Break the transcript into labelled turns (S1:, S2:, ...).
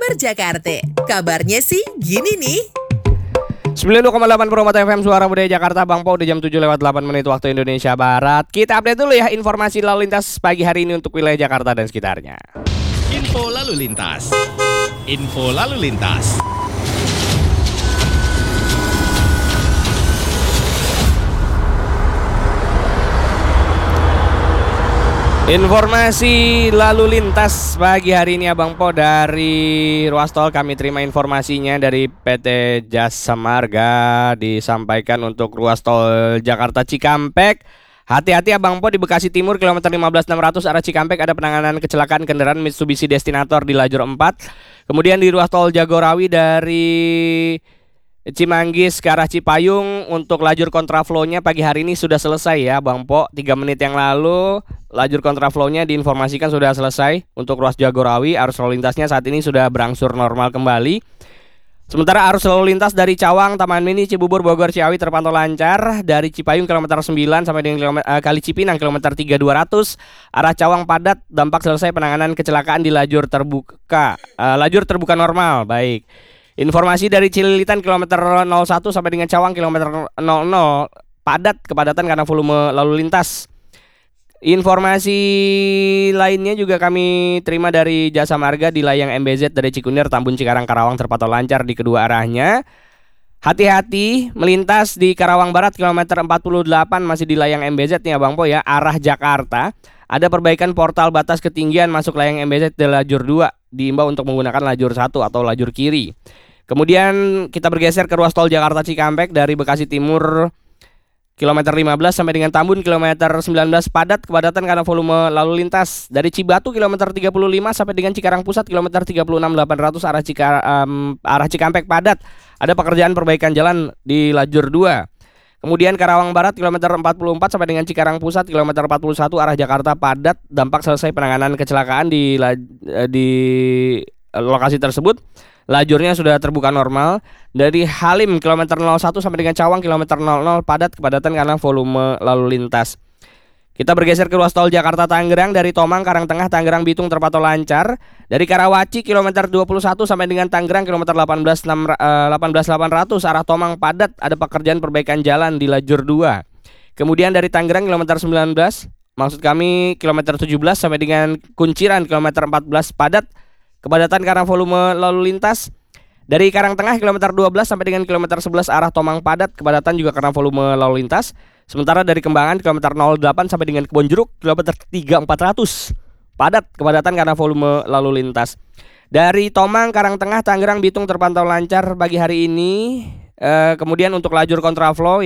S1: Kabar Jakarta. Kabarnya sih gini nih.
S2: 92,8 Permata FM Suara Budaya Jakarta. Bang Po, udah jam 7:08 waktu Indonesia Barat. Kita update dulu ya informasi lalu lintas pagi hari ini untuk wilayah Jakarta dan sekitarnya.
S3: Info lalu lintas. Info lalu lintas.
S2: Informasi lalu lintas pagi hari ini Abang Po dari ruas tol. Kami terima informasinya dari PT Jasa Marga. Disampaikan untuk ruas tol Jakarta Cikampek. Hati-hati Abang Po, di Bekasi Timur kilometer 15.600 arah Cikampek ada penanganan kecelakaan kendaraan Mitsubishi Destinator di lajur 4. Kemudian di ruas tol Jagorawi dari Cimanggis ke arah Cipayung untuk lajur kontraflow-nya pagi hari ini sudah selesai ya Bang Po. 3 menit yang lalu lajur kontraflow-nya diinformasikan sudah selesai. Untuk ruas Jagorawi arus lalu lintasnya saat ini sudah berangsur normal kembali. Sementara arus lalu lintas dari Cawang, Taman Mini, Cibubur, Bogor, Ciawi terpantau lancar. Dari Cipayung kilometer 9 sampai dengan Kali Cipinang kilometer 3200 arah Cawang padat, dampak selesai penanganan kecelakaan di lajur terbuka. Lajur terbuka normal, baik. Informasi dari Cililitan kilometer 01 sampai dengan Cawang kilometer 00 padat, kepadatan karena volume lalu lintas. Informasi lainnya juga kami terima dari Jasa Marga di layang MBZ dari Cikunir, Tambun, Cikarang, Karawang terpantau lancar di kedua arahnya. Hati-hati melintas di Karawang Barat kilometer 48 masih di layang MBZ nih Abang Po ya, arah Jakarta. Ada perbaikan portal batas ketinggian masuk layang MBZ di lajur 2. Diimbau untuk menggunakan lajur 1 atau lajur kiri. Kemudian kita bergeser ke ruas tol Jakarta Cikampek dari Bekasi Timur kilometer 15 sampai dengan Tambun kilometer 19 padat, kepadatan karena volume lalu lintas. Dari Cibatu kilometer 35 sampai dengan Cikarang Pusat kilometer 36.800 arah Cikampek padat. Ada pekerjaan perbaikan jalan di lajur 2. Kemudian Karawang Barat kilometer 44 sampai dengan Cikarang Pusat kilometer 41 arah Jakarta padat, dampak selesai penanganan kecelakaan di lokasi tersebut. Lajurnya sudah terbuka normal. Dari Halim kilometer 01 sampai dengan Cawang kilometer 00 padat, kepadatan karena volume lalu lintas. Kita bergeser ke ruas tol Jakarta Tangerang dari Tomang, Karangtengah, Tangerang, Bitung terpantau lancar. Dari Karawaci kilometer 21 sampai dengan Tangerang kilometer 18.800 arah Tomang padat, ada pekerjaan perbaikan jalan di lajur 2. Kemudian dari Tangerang kilometer 19, maksud kami kilometer 17 sampai dengan Kunciran kilometer 14 padat, kepadatan karena volume lalu lintas. Dari Karangtengah kilometer 12 sampai dengan kilometer 11 arah Tomang padat, kepadatan juga karena volume lalu lintas. Sementara dari Kembangan kilometer 08 sampai dengan Kebonjeruk kilometer 3400 padat, kepadatan karena volume lalu lintas. Dari Tomang, Karangtengah, Tangerang, Bitung terpantau lancar pagi hari ini. Kemudian untuk lajur kontraflow